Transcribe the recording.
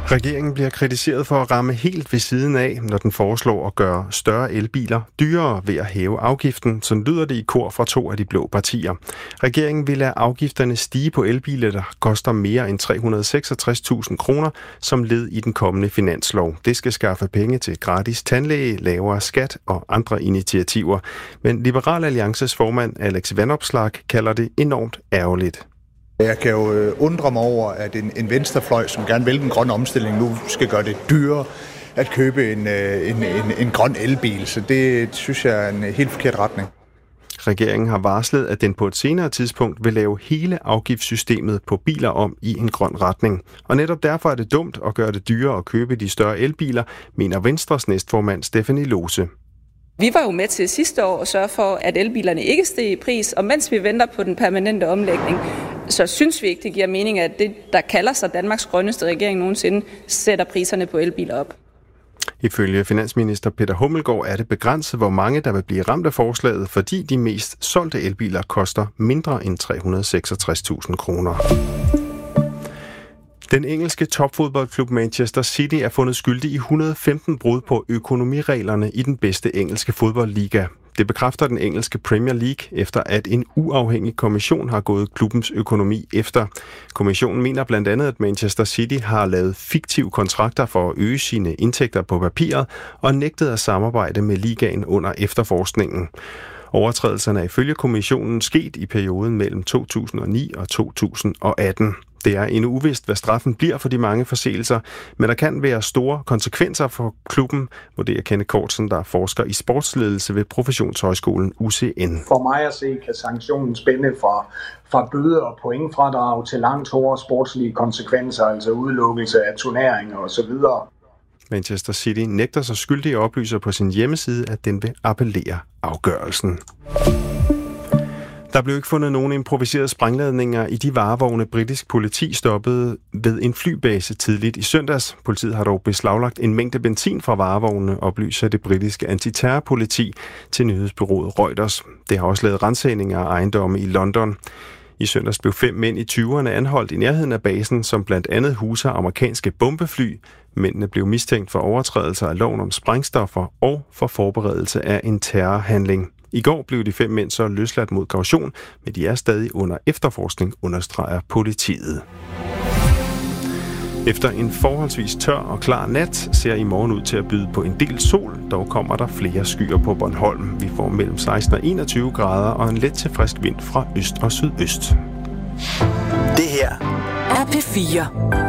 Regeringen bliver kritiseret for at ramme helt ved siden af, når den foreslår at gøre større elbiler dyrere ved at hæve afgiften, som lyder det i kor fra 2 af de blå partier. Regeringen vil lade afgifterne stige på elbiler, der koster mere end 366.000 kroner, som led i den kommende finanslov. Det skal skaffe penge til gratis tandlæge, lavere skat og andre initiativer. Men Liberal Alliances formand Alex Vanopslagh kalder det enormt ærgerligt. Jeg kan jo undre mig over, at en venstrefløj, som gerne vil den grønne omstilling, nu skal gøre det dyrere at købe en grøn elbil. Så det synes jeg er en helt forkert retning. Regeringen har varslet, at den på et senere tidspunkt vil lave hele afgiftssystemet på biler om i en grøn retning. Og netop derfor er det dumt at gøre det dyrere at købe de større elbiler, mener Venstres næstformand Stephanie Lose. Vi var jo med til sidste år at sørge for, at elbilerne ikke steg i pris, og mens vi venter på den permanente omlægning, så synes vi ikke, det giver mening, at det, der kalder sig Danmarks grønneste regering nogensinde, sætter priserne på elbiler op. Ifølge finansminister Peter Hummelgaard er det begrænset, hvor mange der vil blive ramt af forslaget, fordi de mest solgte elbiler koster mindre end 366.000 kroner. Den engelske topfodboldklub Manchester City er fundet skyldig i 115 brud på økonomireglerne i den bedste engelske fodboldliga. Det bekræfter den engelske Premier League, efter at en uafhængig kommission har gået klubbens økonomi efter. Kommissionen mener blandt andet, at Manchester City har lavet fiktive kontrakter for at øge sine indtægter på papiret og nægtet at samarbejde med ligaen under efterforskningen. Overtrædelserne er ifølge kommissionen sket i perioden mellem 2009 og 2018. Det er endnu uvist, hvad straffen bliver for de mange forseelser, men der kan være store konsekvenser for klubben, vurderer Kenneth Kortsen, der forsker i sportsledelse ved Professionshøjskolen UCN. For mig at se, kan sanktionen spænde fra bøder og pointfradrag til langt hårdere sportslige konsekvenser, altså udelukkelse af turneringer osv. Manchester City nægter sig skyldig og oplyser på sin hjemmeside, at den vil appellere afgørelsen. Der blev ikke fundet nogen improviserede sprængladninger i de varevogne, britisk politi stoppede ved en flybase tidligt i søndags. Politiet har dog beslaglagt en mængde benzin fra varevognene, oplyser det britiske antiterrorpoliti til nyhedsbureauet Reuters. Det har også lavet ransagninger af ejendomme i London. I søndags blev 5 mænd i 20'erne anholdt i nærheden af basen, som blandt andet huser amerikanske bombefly. Mændene blev mistænkt for overtrædelser af loven om sprængstoffer og for forberedelse af en terrorhandling. I går blev de 5 mænd så løsladt mod kaution, men de er stadig under efterforskning, understreger politiet. Efter en forholdsvis tør og klar nat ser i morgen ud til at byde på en del sol, dog kommer der flere skyer på Bornholm. Vi får mellem 16 og 21 grader og en let til frisk vind fra øst og sydøst. Det her er P4.